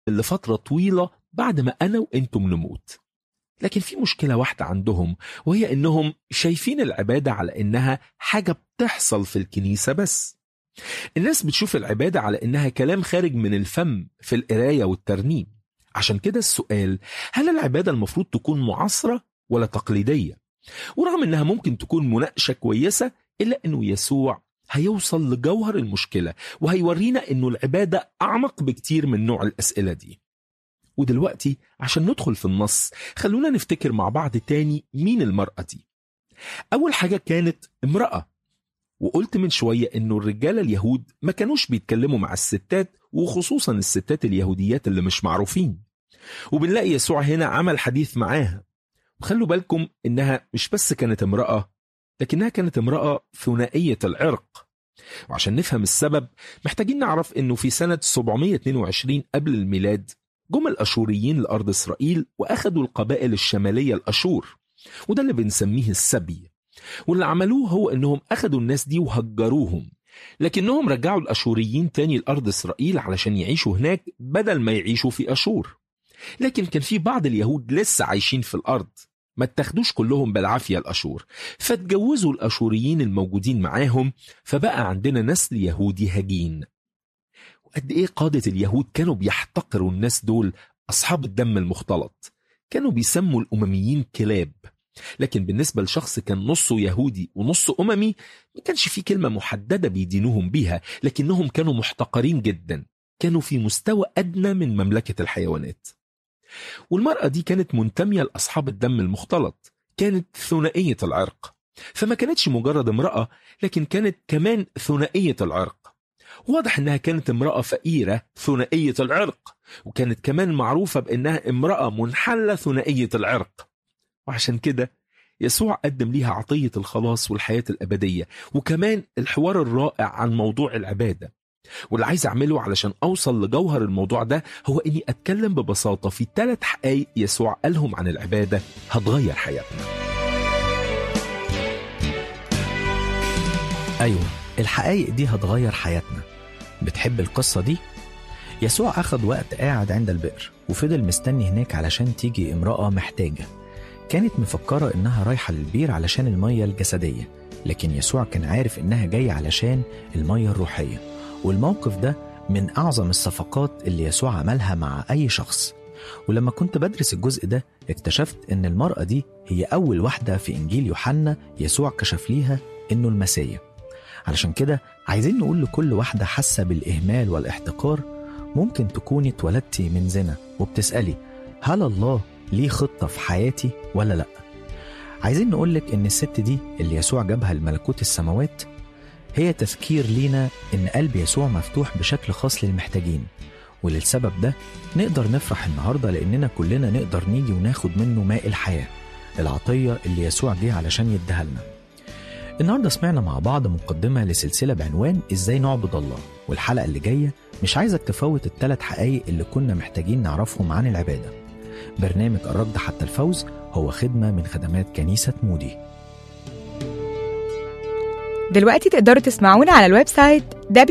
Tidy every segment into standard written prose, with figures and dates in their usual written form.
لفترة طويلة بعد ما أنا وإنتم نموت. لكن في مشكلة واحدة عندهم، وهي إنهم شايفين العبادة على إنها حاجة بتحصل في الكنيسة بس. الناس بتشوف العبادة على إنها كلام خارج من الفم في القراية والترنيم. عشان كده السؤال، هل العبادة المفروض تكون معاصرة ولا تقليدية؟ ورغم إنها ممكن تكون مناقشة كويسة، إلا إنه يسوع هيوصل لجوهر المشكلة وهيورينا إنه العبادة أعمق بكتير من نوع الأسئلة دي. ودلوقتي عشان ندخل في النص، خلونا نفتكر مع بعض تاني مين المرأة دي. أول حاجة كانت امرأة، وقلت من شوية إنه الرجالة اليهود ما كانوش بيتكلموا مع الستات، وخصوصا الستات اليهوديات اللي مش معروفين. وبنلاقي يسوع هنا عمل حديث معاها. وخلوا بالكم إنها مش بس كانت امرأة، لكنها كانت امرأة ثنائية العرق. وعشان نفهم السبب، محتاجين نعرف إنه في سنة 722 قبل الميلاد جم الأشوريين لأرض إسرائيل وأخذوا القبائل الشمالية الأشور، وده اللي بنسميه السبي. واللي عملوه هو إنهم أخذوا الناس دي وهجروهم، لكنهم رجعوا الأشوريين تاني لأرض إسرائيل علشان يعيشوا هناك بدل ما يعيشوا في أشور. لكن كان في بعض اليهود لسه عايشين في الأرض، ما اتخدوش كلهم بالعافية الأشور، فاتجوزوا الأشوريين الموجودين معاهم، فبقى عندنا نسل يهودي هجين. وقد إيه قادة اليهود كانوا بيحتقروا الناس دول أصحاب الدم المختلط، كانوا بيسموا الأمميين كلاب. لكن بالنسبة لشخص كان نصه يهودي ونصه أممي، ما كانش في كلمة محددة بيدينوهم بيها، لكنهم كانوا محتقرين جدا، كانوا في مستوى أدنى من مملكة الحيوانات. والمرأة دي كانت منتمية لأصحاب الدم المختلط، كانت ثنائية العرق، فما كانتش مجرد امرأة، لكن كانت كمان ثنائية العرق. واضح انها كانت امرأة فقيرة ثنائية العرق، وكانت كمان معروفة بانها امرأة منحلة ثنائية العرق. وعشان كده يسوع قدم ليها عطية الخلاص والحياة الأبدية، وكمان الحوار الرائع عن موضوع العبادة. واللي عايز أعمله علشان أوصل لجوهر الموضوع ده هو إني أتكلم ببساطة في 3 حقائق يسوع قالهم عن العبادة هتغير حياتنا. أيوة، الحقائق دي هتغير حياتنا. بتحب القصة دي؟ يسوع أخذ وقت قاعد عند البئر وفضل مستني هناك علشان تيجي امرأة محتاجة. كانت مفكرة إنها رايحة للبير علشان المية الجسدية، لكن يسوع كان عارف إنها جاية علشان المية الروحية. والموقف ده من أعظم الصفقات اللي يسوع عملها مع أي شخص. ولما كنت بدرس الجزء ده اكتشفت إن المرأة دي هي أول واحدة في إنجيل يوحنا يسوع كشف ليها إنه المسيح. علشان كده عايزين نقول لكل واحدة حاسة بالإهمال والاحتقار، ممكن تكوني اتولدتي من زنا وبتسألي هل الله ليه خطة في حياتي ولا لأ؟ عايزين نقولك إن الست دي اللي يسوع جابها لملكوت السماوات هي تذكير لينا إن قلب يسوع مفتوح بشكل خاص للمحتاجين. وللسبب ده نقدر نفرح النهاردة، لأننا كلنا نقدر نيجي وناخد منه ماء الحياة، العطية اللي يسوع جه علشان يديها لنا. النهاردة سمعنا مع بعض مقدمة لسلسلة بعنوان إزاي نعبد الله، والحلقة اللي جاية مش عايزك تفوت ال3 حقائق اللي كنا محتاجين نعرفهم عن العبادة. برنامج الركض حتى الفوز هو خدمة من خدمات كنيسة مودي. دلوقتي تقدروا تسمعونا على الويب سايت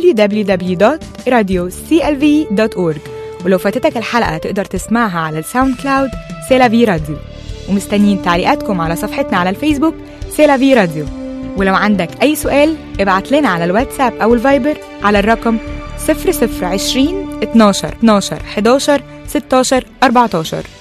www.radioclv.org، ولو فاتتك الحلقة تقدر تسمعها على الساوند كلاود سيلافي راديو. ومستنيين تعليقاتكم على صفحتنا على الفيسبوك سيلافي راديو. ولو عندك أي سؤال ابعت لنا على الواتساب أو الفايبر على الرقم 0020 12 11 16 14.